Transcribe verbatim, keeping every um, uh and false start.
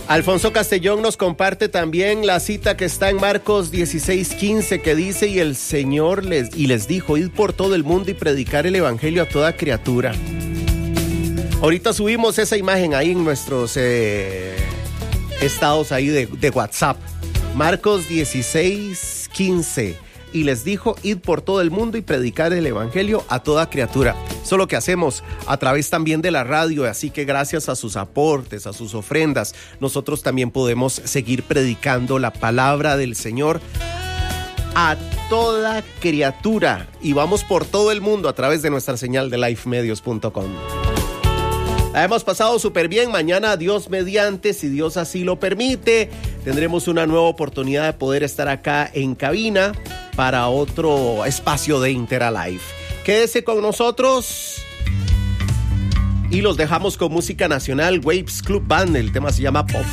Alfonso Castellón nos comparte también la cita que está en Marcos dieciséis quince, que dice: y el Señor les, y les dijo, id por todo el mundo y predicar el evangelio a toda criatura. Ahorita subimos esa imagen ahí en nuestros eh, estados ahí de, de WhatsApp. Marcos dieciséis quince. Y les dijo, id por todo el mundo y predicar el evangelio a toda criatura. Eso es lo que hacemos a través también de la radio, así que gracias a sus aportes, a sus ofrendas, nosotros también podemos seguir predicando la palabra del Señor a toda criatura. Y vamos por todo el mundo a través de nuestra señal de life medios punto com. La hemos pasado súper bien. Mañana, Dios mediante, si Dios así lo permite, tendremos una nueva oportunidad de poder estar acá en cabina para otro espacio de Interalife. Quédese con nosotros y los dejamos con música nacional. Waves Club Band, el tema se llama Pop.